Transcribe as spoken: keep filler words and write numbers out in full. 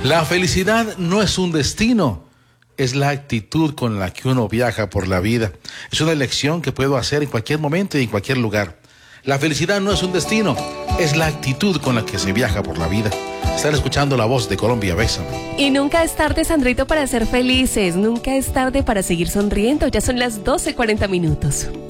La felicidad no es un destino, es la actitud con la que uno viaja por la vida. Es una elección que puedo hacer en cualquier momento y en cualquier lugar. La felicidad no es un destino, es la actitud con la que se viaja por la vida. Están escuchando La Voz de Colombia, Bésame. Y nunca es tarde, Sandrito, para ser felices. Nunca es tarde para seguir sonriendo. Ya son las doce cuarenta minutos.